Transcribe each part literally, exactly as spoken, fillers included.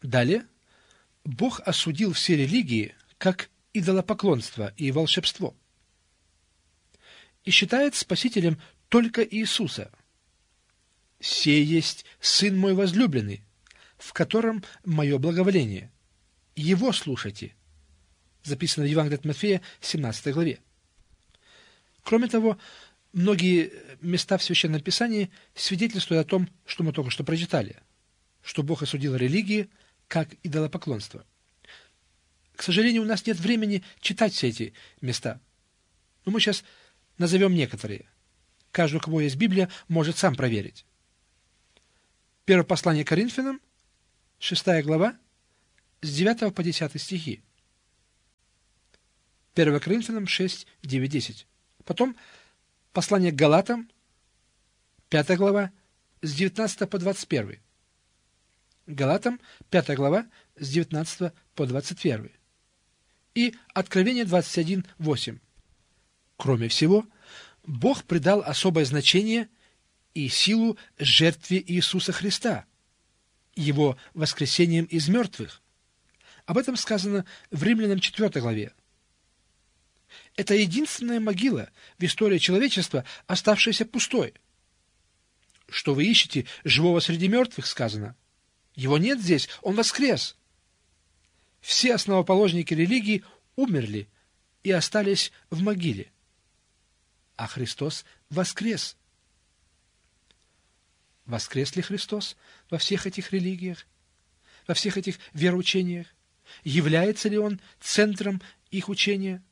Далее, Бог осудил все религии как идолопоклонство и волшебство и считает спасителем только Иисуса. «Сей есть Сын мой возлюбленный, в котором мое благоволение. Его слушайте». Записано в Евангелии от Матфея, семнадцатой главе. Кроме того, многие места в Священном Писании свидетельствуют о том, что мы только что прочитали, что Бог осудил религии как идолопоклонство. К сожалению, у нас нет времени читать все эти места, но мы сейчас назовем некоторые. Каждый, у кого есть Библия, может сам проверить. Первое послание Коринфянам, шестая глава, с девятого по десятый стихи. первое Коринфянам шесть, девять, десять. Потом послание к Галатам, пятая глава, с девятнадцатого по двадцать первый. Галатам, пятая глава, с девятнадцатого по двадцать первый. И Откровение двадцать один, восемь. Кроме всего, Бог придал особое значение и силу жертве Иисуса Христа, Его воскресением из мертвых. Об этом сказано в Римлянам четвёртой главе. Это единственная могила в истории человечества, оставшаяся пустой. Что вы ищете живого среди мертвых, сказано. Его нет здесь, он воскрес. Все основоположники религии умерли и остались в могиле. А Христос воскрес. Воскрес ли Христос во всех этих религиях, во всех этих вероучениях? Является ли Он центром их учения?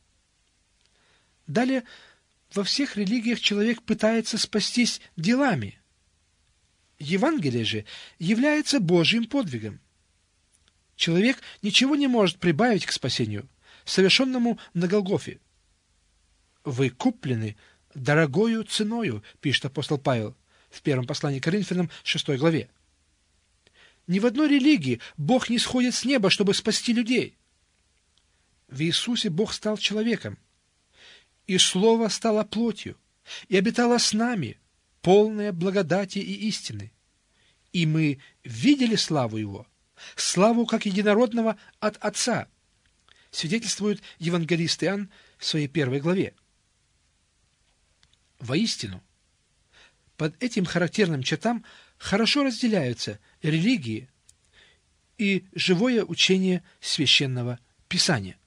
Далее, во всех религиях человек пытается спастись делами. Евангелие же является Божьим подвигом. Человек ничего не может прибавить к спасению, совершенному на Голгофе. «Вы куплены дорогою ценою», пишет апостол Павел в первом послании к Коринфянам, шестой главе. Ни в одной религии Бог не сходит с неба, чтобы спасти людей. В Иисусе Бог стал человеком, и Слово стало плотью, и обитало с нами, полное благодати и истины. И мы видели славу Его, славу как единородного от Отца, свидетельствует евангелист Иоанн в своей первой главе. Воистину, под этим характерным чертам хорошо разделяются религии и живое учение Священного Писания.